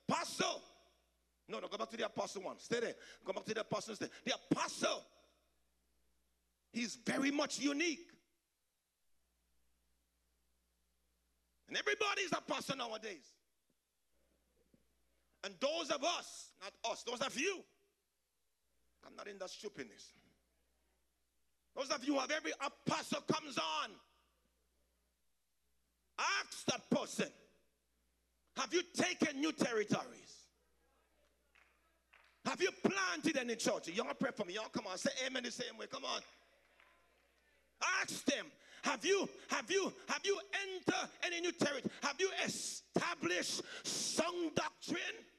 apostle. No, go back to the apostle one. Stay there. Go back to the apostle. Stay. The apostle, he's very much unique. And everybody's apostle nowadays. And those of us, not us, those of you, I'm not in that stupidness. Those of you who have every apostle comes on, ask that person, have you taken new territories? Have you planted any churches? Y'all pray for me. Y'all come on, say amen the same way. Come on. Ask them, have you entered any new territory? Have you established some doctrine?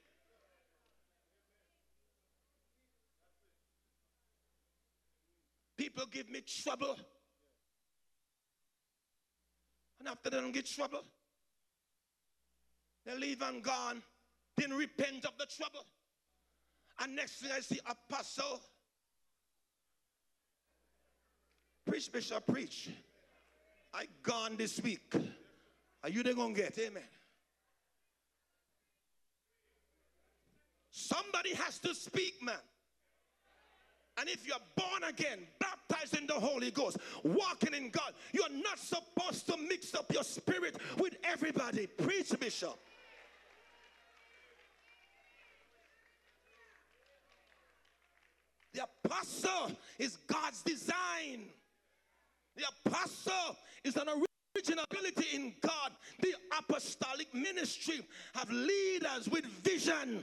People give me trouble. And after they don't get trouble, they leave and gone. Didn't repent of the trouble. And next thing I see, apostle. Preach, bishop, preach. I gone this week. Are you they gonna get? Amen. Somebody has to speak, man. And if you're born again, baptized in the Holy Ghost, walking in God, you're not supposed to mix up your spirit with everybody. Preach, bishop. The apostle is God's design. The apostle is an original ability in God. The apostolic ministry have leaders with vision.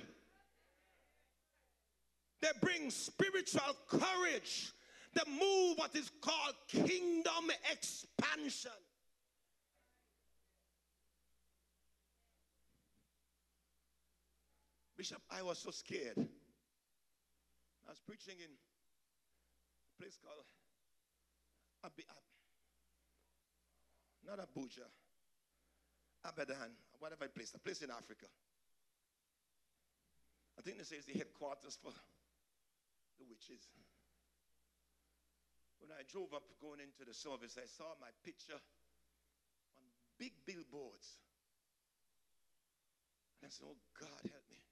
They bring spiritual courage. They move what is called kingdom expansion. Bishop, I was so scared. I was preaching in a place called not Abuja, Abadan, whatever place, a place in Africa. I think they say it's the headquarters for the witches. When I drove up going into the service, I saw my picture on big billboards. And I said, oh God, help me.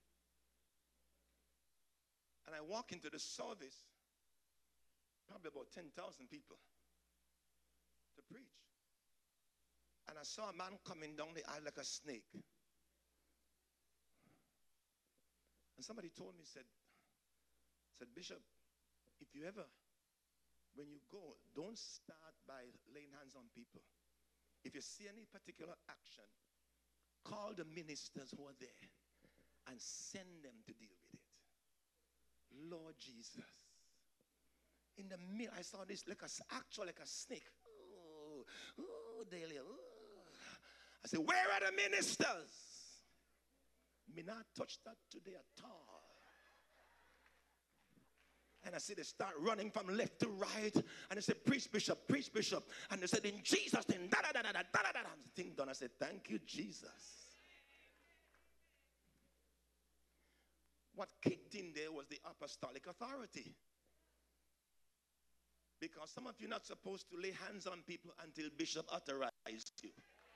And I walk into the service, probably about 10,000 people to preach. And I saw a man coming down the aisle like a snake. And somebody told me, said, Bishop, if you ever, when you go, don't start by laying hands on people. If you see any particular action, call the ministers who are there and send them to deal with it. Lord Jesus. In the middle, I saw this like like a snake. Oh, daily. Oh. I said, where are the ministers? Me not touch that today at all. And I see they start running from left to right. And they said, preach, bishop, preach, bishop. And they said, in Jesus' name, da da da da da da da da. The thing done. I said, thank you, Jesus. What kicked in there was the apostolic authority. Because some of you are not supposed to lay hands on people until bishop authorized you.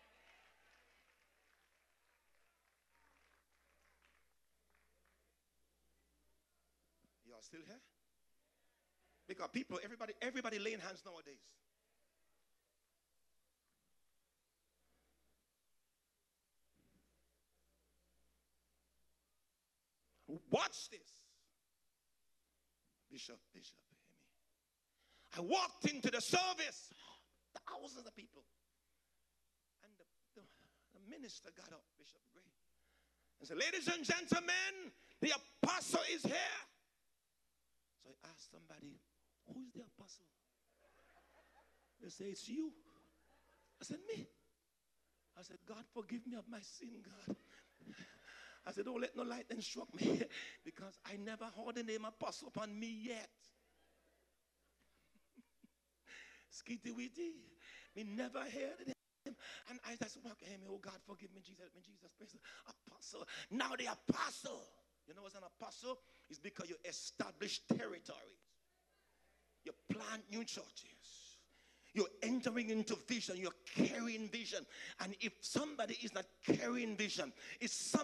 Y'all still here? Because people, everybody laying hands nowadays. Watch this. Bishop, hear me. I walked into the service, thousands of people. And the minister got up, Bishop Gray, and said, ladies and gentlemen, the apostle is here. So I asked somebody, who's the apostle? They say, it's you. I said, me? I said, God, forgive me of my sin, God. I said, don't let no lightning struck me because I never heard the name apostle upon me yet. Skitty witty. Me never heard the name. And I just walk, hey, oh God, forgive me, Jesus, help me, Jesus, praise the apostle. Now the apostle, you know what's an apostle? It's because you establish territories. You plant new churches. You're entering into vision. You're carrying vision. And if somebody is not carrying vision, it's somebody